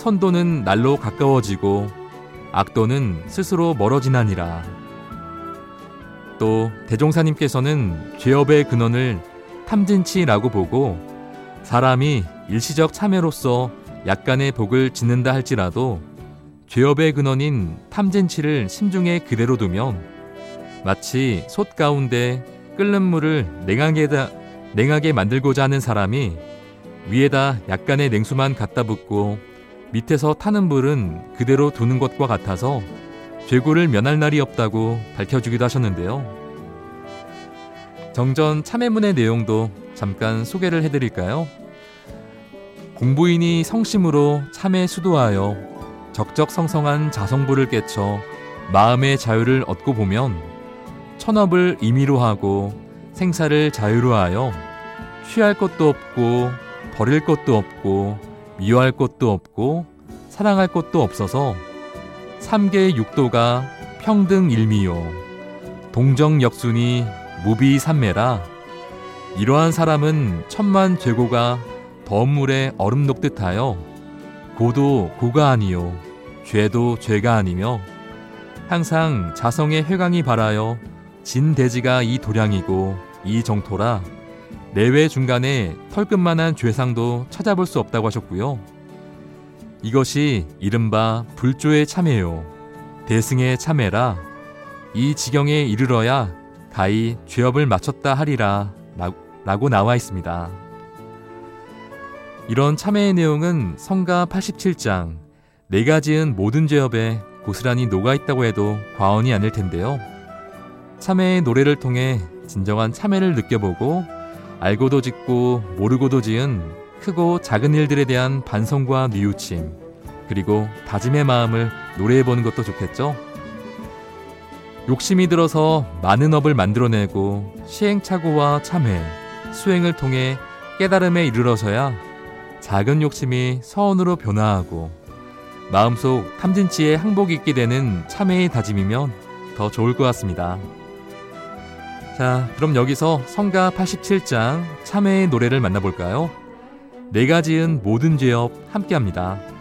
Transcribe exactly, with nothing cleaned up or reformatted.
선도는 날로 가까워지고 악도는 스스로 멀어지나니라. 또 대종사님께서는 죄업의 근원을 탐진치라고 보고 사람이 일시적 참회로서 약간의 복을 짓는다 할지라도 죄업의 근원인 탐진치를 심중에 그대로 두면 마치 솥 가운데 끓는 물을 냉하게다, 냉하게 만들고자 하는 사람이 위에다 약간의 냉수만 갖다 붓고 밑에서 타는 물은 그대로 두는 것과 같아서 죄고를 면할 날이 없다고 밝혀주기도 하셨는데요. 정전 참회문의 내용도 잠깐 소개를 해드릴까요? 공부인이 성심으로 참회 수도하여 적적성성한 자성부를 깨쳐 마음의 자유를 얻고 보면 천업을 임의로 하고 생사를 자유로 하여 취할 것도 없고 버릴 것도 없고 미워할 것도 없고 사랑할 것도 없어서 삼계 육도가 평등일미요 동정역순이 무비삼매라. 이러한 사람은 천만 죄고가 더운 물에 얼음 녹듯 하여 고도 고가 아니요 죄도 죄가 아니며 항상 자성의 회광이 발하여 진대지가 이 도량이고 이 정토라 내외 중간에 털끝만한 죄상도 찾아볼 수 없다고 하셨고요. 이것이 이른바 불조의 참회요 대승의 참회라. 이 지경에 이르러야 가히 죄업을 마쳤다 하리라 라고 나와 있습니다. 이런 참회의 내용은 성가 팔십칠 장 내가 지은 모든 죄업에 고스란히 녹아있다고 해도 과언이 아닐 텐데요. 참회의 노래를 통해 진정한 참회를 느껴보고 알고도 짓고 모르고도 지은 크고 작은 일들에 대한 반성과 뉘우침 그리고 다짐의 마음을 노래해보는 것도 좋겠죠. 욕심이 들어서 많은 업을 만들어내고 시행착오와 참회, 수행을 통해 깨달음에 이르러서야 작은 욕심이 서원으로 변화하고 마음속 탐진치에 항복이 있게 되는 참회의 다짐이면 더 좋을 것 같습니다. 자, 그럼 여기서 성가 팔십칠 장 참회의 노래를 만나볼까요? 내가 지은 모든 죄업 함께합니다.